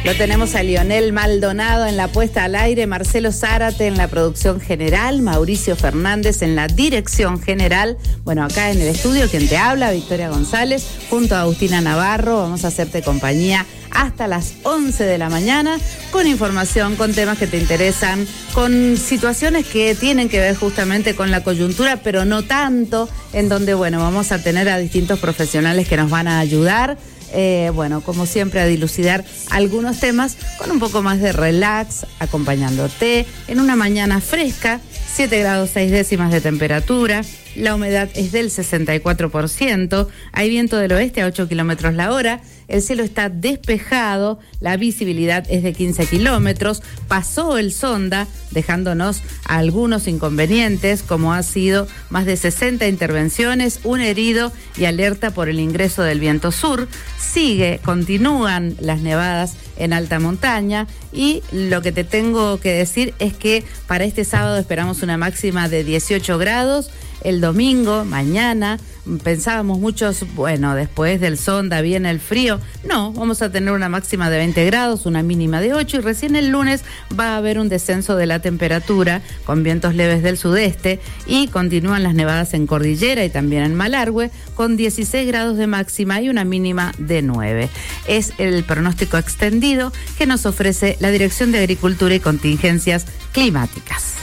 Lo tenemos a Lionel Maldonado en la puesta al aire, Marcelo Zárate en la producción general, Mauricio Fernández en la dirección general. Bueno, acá en el estudio, quien te habla, Victoria González, junto a Agustina Navarro. Vamos a hacerte compañía hasta las 11 de la mañana con información, con temas que te interesan, con situaciones que tienen que ver justamente con la coyuntura, pero no tanto, en donde, bueno, vamos a tener a distintos profesionales que nos van a ayudar. Bueno, como siempre, a dilucidar algunos temas con un poco más de relax, acompañándote en una mañana fresca, 7 grados 6 décimas de temperatura, la humedad es del 64%, hay viento del oeste a 8 kilómetros la hora, el cielo está despejado, la visibilidad es de 15 kilómetros, pasó el sonda dejándonos algunos inconvenientes, como ha sido más de 60 intervenciones, un herido y alerta por el ingreso del viento sur. Continúan las nevadas en alta montaña y lo que te tengo que decir es que para este sábado esperamos una máxima de 18 grados. El domingo, mañana, pensábamos muchos, bueno, después del sonda viene el frío. No, vamos a tener una máxima de 20 grados, una mínima de 8 y recién el lunes va a haber un descenso de la temperatura con vientos leves del sudeste y continúan las nevadas en Cordillera y también en Malargüe con 16 grados de máxima y una mínima de 9. Es el pronóstico extendido que nos ofrece la Dirección de Agricultura y Contingencias Climáticas.